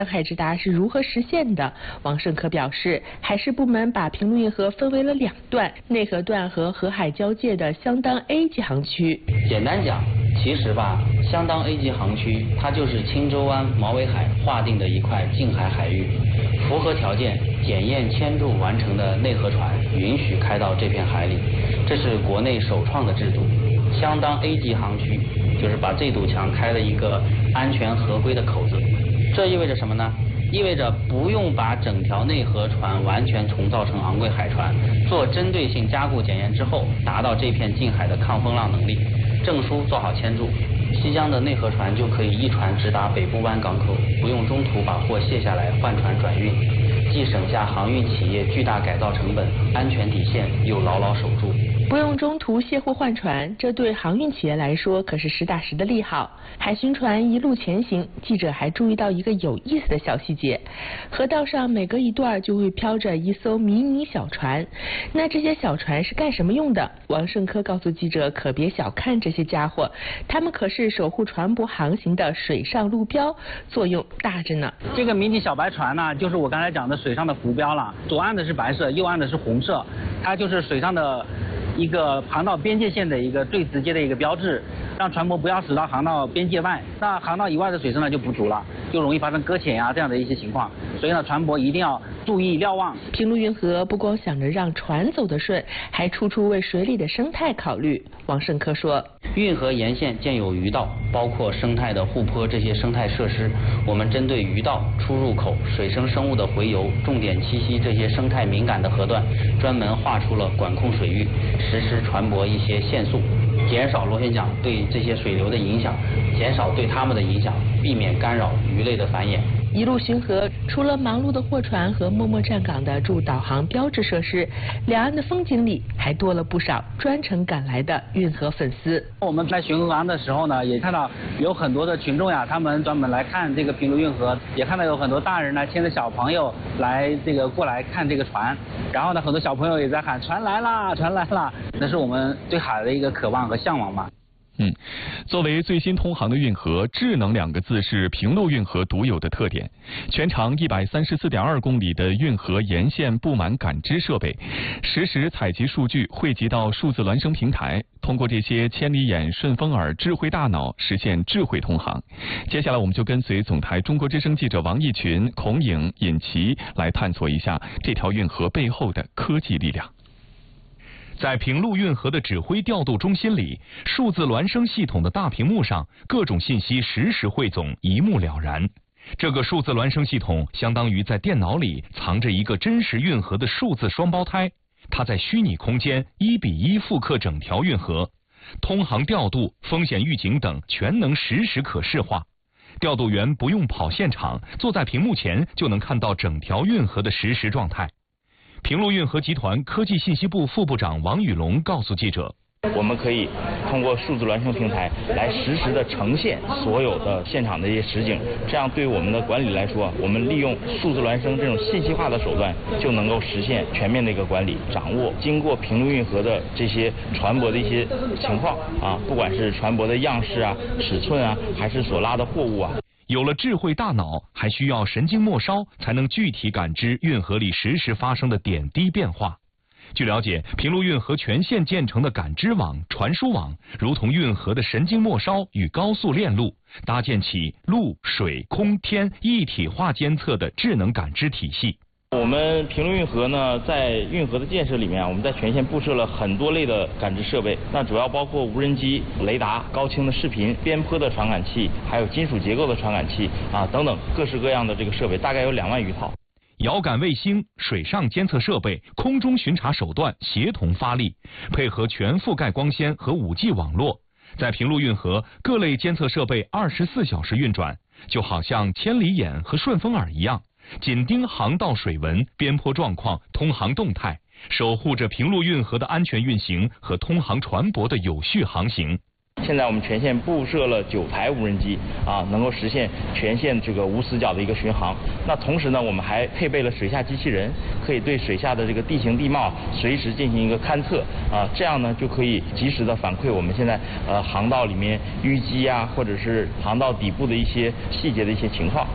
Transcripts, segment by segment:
海直达是如何实现的？王胜科表示，海事部门把平陆运河分为了2段，内河段和河海交界的相当 A 级航区。 简单讲，其实吧，相当 A 级航区，它就是青洲湾毛尾海划定的一块近海海域，符合条件检验签注完成的内河船允许开到这片海里，这是国内首创的制度。相当 A 级航区就是把这堵墙开了一个安全合规的口子。这意味着什么呢？意味着不用把整条内河船完全重造成昂贵海船，做针对性加固检验之后，达到这片近海的抗风浪能力。证书做好签注，西江的内河船就可以一船直达北部湾港口，不用中途把货卸下来换船转运，既省下航运企业巨大改造成本，安全底线又牢牢守住。 不用中途卸货换船，这对航运企业来说可是实打实的利好。海巡船一路前行，记者还注意到一个有意思的小细节：河道上每隔一段就会飘着一艘迷你小船。那这些小船是干什么用的？王胜科告诉记者，可别小看这些家伙，他们可是守护船舶航行的水上路标，作用大着呢。 这个迷你小白船呢，就是我刚才讲的水上的浮标了，左岸的是白色，右岸的是红色，它就是水上的一个航道边界线的一个最直接的一个标志，让船舶不要驶到航道边界外。那航道以外的水深呢就不足了，就容易发生搁浅呀这样的一些情况。所以呢，船舶一定要注意瞭望。 平陆运河不光想着让船走得顺，还处处为水里的生态考虑。王胜科说， 运河沿线建有鱼道，包括生态的护坡这些生态设施，我们针对鱼道、出入口、水生生物的洄游、重点栖息这些生态敏感的河段，专门划出了管控水域，实施船舶一些限速，减少螺旋桨对这些水流的影响，减少对它们的影响，避免干扰鱼类的繁衍。 一路巡河，除了忙碌的货船和默默站岗的驻导航标志设施，两岸的风景里还多了不少专程赶来的运河粉丝。 我们在巡河航的时候呢，也看到有很多的群众呀，他们专门来看这个平陆运河，也看到有很多大人呢牵着小朋友来过来看这个船，然后呢，很多小朋友也在喊船来啦，船来啦，那是我们对海的一个渴望和向往嘛。 作为最新通航的运河，智能2个字是平陆运河独有的特点。全长134.2公里的运河沿线布满感知设备，实时采集数据汇集到数字孪生平台，通过这些千里眼、顺风耳、智慧大脑实现智慧通航。接下来我们就跟随总台中国之声记者王毅群、孔颖、尹奇来探索一下这条运河背后的科技力量。在平陆运河的指挥调度中心里，数字孪生系统的大屏幕上，各种信息实时汇总，一目了然。这个数字孪生系统相当于在电脑里藏着一个真实运河的数字双胞胎，它在虚拟空间1:1复刻整条运河，通航调度、风险预警等全能实时可视化。调度员不用跑现场，坐在屏幕前就能看到整条运河的实时状态。平陆运河集团科技信息部副部长王宇龙告诉记者， 我们可以通过数字孪生平台来实时的呈现所有的现场的一些实景，这样对我们的管理来说，我们利用数字孪生这种信息化的手段，就能够实现全面的一个管理，掌握经过平陆运河的这些船舶的一些情况啊，不管是船舶的样式啊、尺寸啊，还是所拉的货物啊。 有了智慧大脑，还需要神经末梢才能具体感知运河里实时发生的点滴变化。据了解，平陆运河全线建成的感知网、传输网，如同运河的神经末梢与高速链路，搭建起陆、水、空、天一体化监测的智能感知体系。 我们平陆运河呢，在运河的建设里面，我们在全线布设了很多类的感知设备，那主要包括无人机、雷达、高清的视频、边坡的传感器，还有金属结构的传感器啊等等各式各样的这个设备，大概有2万余套。 遥感卫星、水上监测设备、空中巡查手段协同发力，配合全覆盖光纤和5G 网络，在平陆运河各类监测设备24小时运转，就好像千里眼和顺风耳一样，紧盯航道水文、边坡状况、通航动态，守护着平陆运河的安全运行和通航船舶的有序航行。 现在我们全线布设了9台无人机啊，能够实现全线这个无死角的一个巡航。那同时呢，我们还配备了水下机器人，可以对水下的这个地形地貌随时进行一个勘测啊，这样呢就可以及时的反馈我们现在航道里面淤积啊，或者是航道底部的一些细节的一些情况。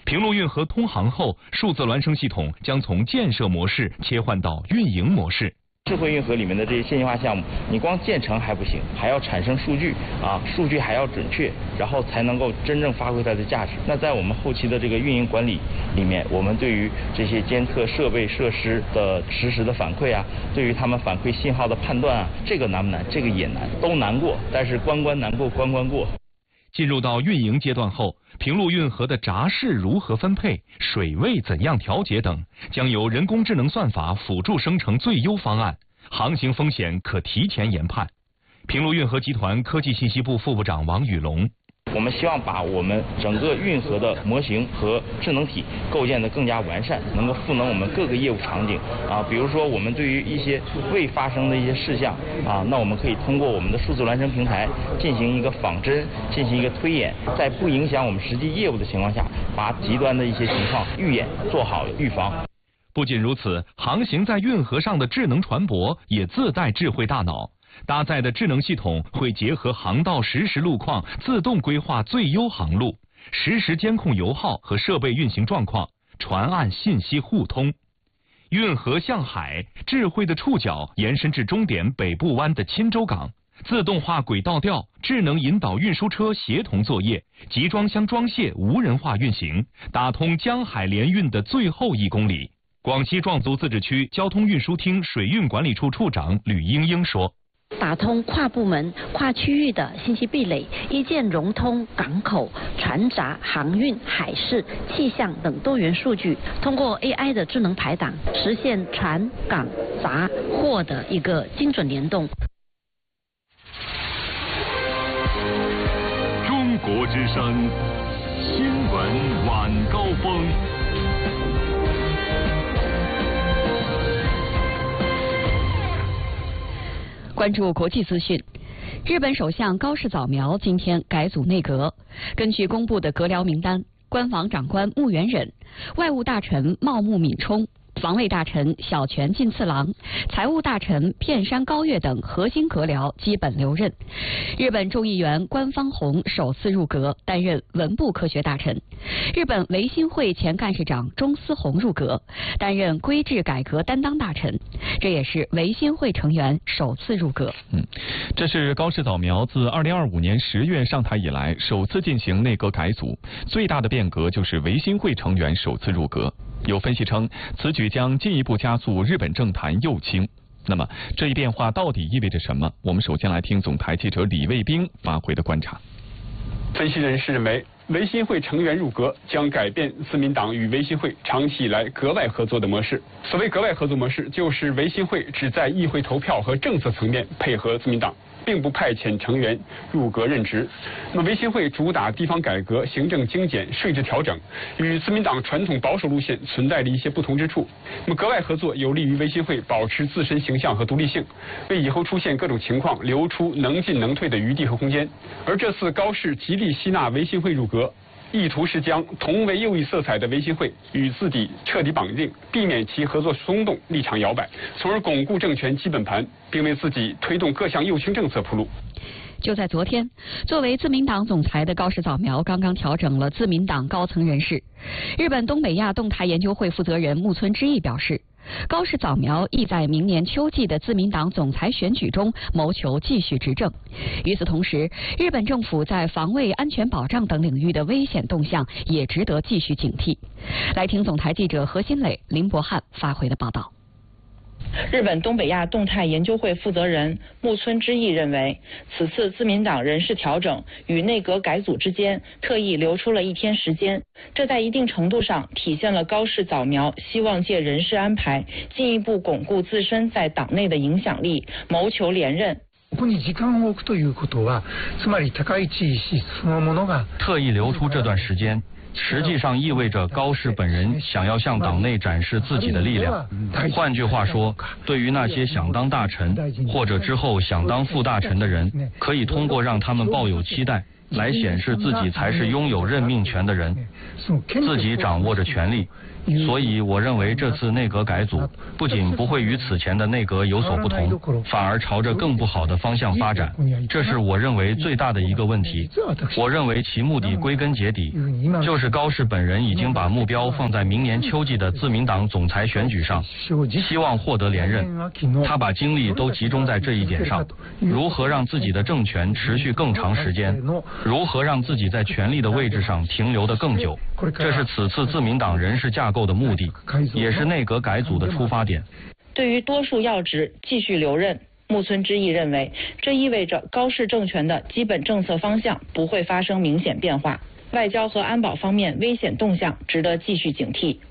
平陆运河通航后，数字孪生系统将从建设模式切换到运营模式。 智慧运河里面的这些信息化项目，你光建成还不行，还要产生数据啊，数据还要准确，然后才能够真正发挥它的价值。那在我们后期的这个运营管理里面，我们对于这些监测设备设施的实时的反馈啊，对于他们反馈信号的判断啊，这个难不难？这个也难，都难过，但是关关难过关关过。 进入到运营阶段后，平陆运河的闸室如何分配、水位怎样调节等，将由人工智能算法辅助生成最优方案，航行风险可提前研判。平陆运河集团科技信息部副部长王宇龙。 我们希望把我们整个运河的模型和智能体构建得更加完善，能够赋能我们各个业务场景啊。比如说，我们对于一些未发生的一些事项啊，那我们可以通过我们的数字孪生平台进行一个仿真，进行一个推演，在不影响我们实际业务的情况下，把极端的一些情况预演做好预防。 不仅如此，航行在运河上的智能船舶也自带智慧大脑。搭载的智能系统会结合航道实时路况，自动规划最优航路，实时监控油耗和设备运行状况，船岸信息互通。运河向海，智慧的触角延伸至终点北部湾的钦州港，自动化轨道调，智能引导运输车协同作业，集装箱装卸无人化运行，打通江海联运的最后1公里。广西壮族自治区交通运输厅水运管理处处长吕英英说， 打通跨部门、跨区域的信息壁垒，一键融通港口、船闸、航运、海事、气象等多元数据，通过 AI 的智能排档，实现船、港、闸、货的一个精准联动。 中国之声新闻晚高峰。 关注国际资讯，日本首相高市早苗今天改组内阁。根据公布的阁僚名单，官房长官木原忍、外务大臣茂木敏充、防卫大臣小泉进次郎、财务大臣片山高月等核心阁僚基本留任。日本众议员官方弘首次入阁，担任文部科学大臣。日本维新会前干事长中司宏入阁，担任规制改革担当大臣。这也是维新会成员首次入阁。 这是高市早苗自2025年10月上台以来首次进行内阁改组，最大的变革就是维新会成员首次入阁。有分析称，此举将进一步加速日本政坛右倾。那么，这一变化到底意味着什么？我们首先来听总台记者李卫兵发回的观察。 分析人士认为，维新会成员入阁将改变自民党与维新会长期以来阁外合作的模式。所谓阁外合作模式，就是维新会只在议会投票和政策层面配合自民党，并不派遣成员入阁任职。那么维新会主打地方改革、行政精简、税制调整，与自民党传统保守路线存在着一些不同之处。那么阁外合作有利于维新会保持自身形象和独立性，为以后出现各种情况留出能进能退的余地和空间。而这次高市极力吸纳维新会入阁，意图是将同为右翼色彩的维新会与自己彻底绑定，避免其合作松动、立场摇摆，从而巩固政权基本盘，并为自己推动各项右倾政策铺路。 就在昨天，作为自民党总裁的高市早苗刚刚调整了自民党高层人事。日本东北亚动态研究会负责人木村之义表示，高市早苗意在明年秋季的自民党总裁选举中谋求继续执政。与此同时，日本政府在防卫、安全保障等领域的危险动向也值得继续警惕。来听总台记者何新磊、林博翰发回的报道。 日本东北亚动态研究会负责人木村之义认为，此次自民党人事调整与内阁改组之间特意留出了1天时间，这在一定程度上体现了高市早苗希望借人事安排进一步巩固自身在党内的影响力，谋求连任。 ここに時間を置くということは、つまり高市氏そのものが特意留出这段时间，实际上意味着高市本人想要向党内展示自己的力量。换句话说，对于那些想当大臣或者之后想当副大臣的人，可以通过让他们抱有期待， 来显示自己才是拥有任命权的人，自己掌握着权力。所以我认为这次内阁改组不仅不会与此前的内阁有所不同，反而朝着更不好的方向发展，这是我认为最大的一个问题。我认为其目的归根结底就是高市本人已经把目标放在明年秋季的自民党总裁选举上，希望获得连任。他把精力都集中在这一点上，如何让自己的政权持续更长时间，如何让自己在权力的位置上停留得更久，这是此次自民党人事架构的目的，也是内阁改组的出发点。 对于多数要职继续留任，木村之役认为，这意味着高市政权的基本政策方向不会发生明显变化，外交和安保方面危险动向值得继续警惕。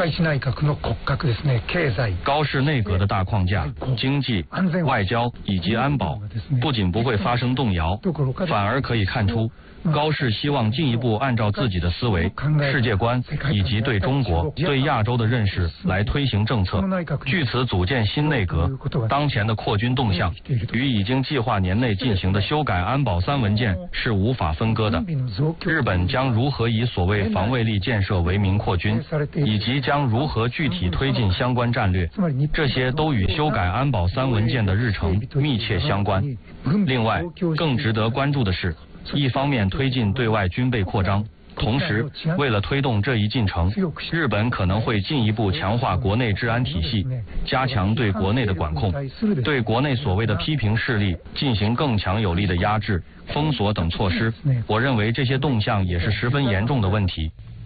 高市内阁的大框架、经济、外交以及安保不仅不会发生动摇，反而可以看出高市希望进一步按照自己的思维、世界观以及对中国、对亚洲的认识来推行政策，据此组建新内阁。当前的扩军动向与已经计划年内进行的修改安保3文件是无法分割的。日本将如何以所谓防卫力建设为名扩军，以及将如何具体推进相关战略，这些都与修改安保3文件的日程密切相关。另外，更值得关注的是，一方面推进对外军备扩张，同时为了推动这一进程，日本可能会进一步强化国内治安体系，加强对国内的管控，对国内所谓的批评势力进行更强有力的压制、封锁等措施。我认为这些动向也是十分严重的问题。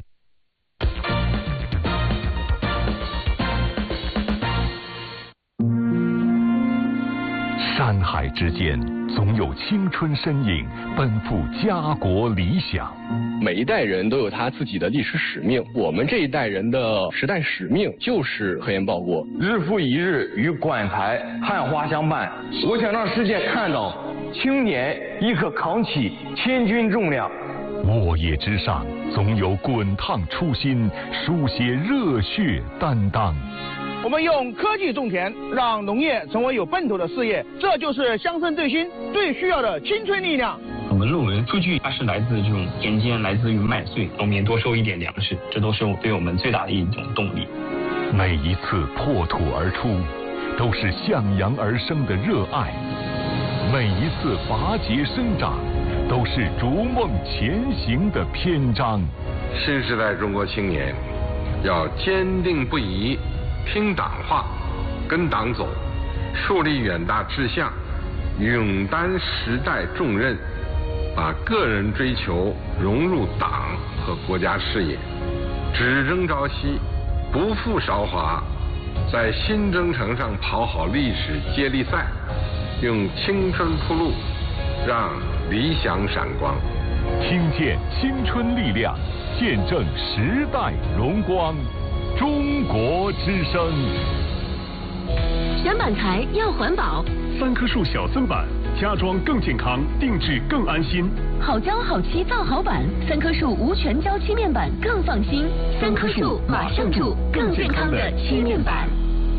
山海之间，总有青春身影奔赴家国理想。 每一代人都有他自己的历史使命，我们这一代人的时代使命就是科研报国。 日复一日与馆台汉花相伴，我想让世界看到青年亦可扛起千钧重量。 沃野之上，总有滚烫初心，书写热血担当。 我们用科技种田，让农业成为有奔头的事业，这就是乡村振兴最需要的青春力量。 我们论文数据它是来自这种田间，来自于麦穗，农民多收一点粮食，这都是对我们最大的一种动力。 每一次破土而出，都是向阳而生的热爱；每一次拔节生长，都是逐梦前行的篇章。 新时代中国青年要坚定不移听党话，跟党走，树立远大志向，勇担时代重任，把个人追求融入党和国家事业，只争朝夕，不负韶华，在新征程上跑好历史接力赛，用青春铺路，让理想闪光。 听见青春力量，见证时代荣光。中国之声。 选板材要环保 ，3棵树小森板，家装更健康，定制更安心。 好胶好漆造好板，3棵树无全胶漆面板更放心。3棵树马上住，更健康的漆面板。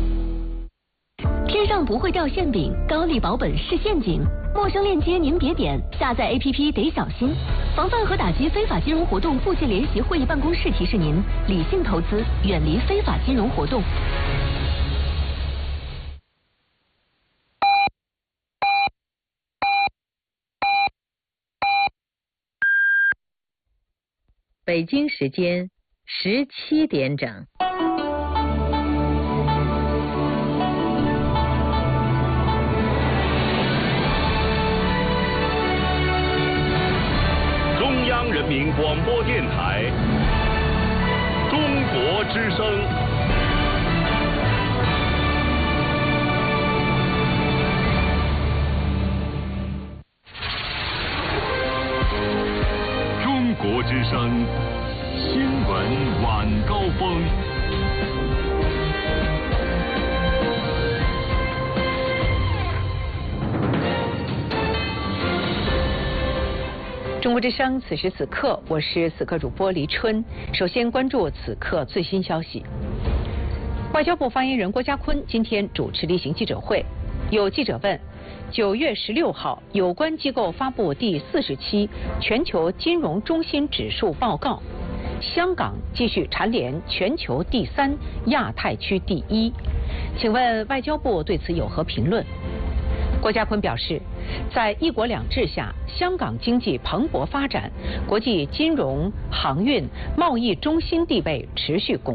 天上不会掉馅饼，高利保本是陷阱。陌生链接您别点，下载 APP 得小心。防范和打击非法金融活动妇械联席会议办公室提示您：理性投资，远离非法金融活动。 北京时间17点整。 中央人民广播电台，中国之声。中国之声新闻晚高峰。 中国之声，此时此刻，我是此刻主播黎春。首先关注此刻最新消息。外交部发言人郭家坤今天主持例行记者会，有记者问： 9月16号，有关机构发布第40期全球金融中心指数报告，香港继续蝉联全球第3、亚太区第1。请问外交部对此有何评论？郭家坤表示，在“一国两制”下，香港经济蓬勃发展，国际金融、航运、贸易中心地位持续巩